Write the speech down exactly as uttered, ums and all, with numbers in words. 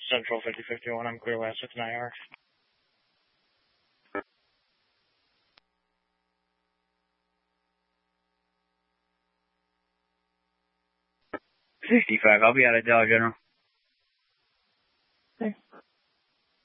Central fifty fifty-one, I'm clear last with an I R. sixty-five, I'll be out of Dollar General.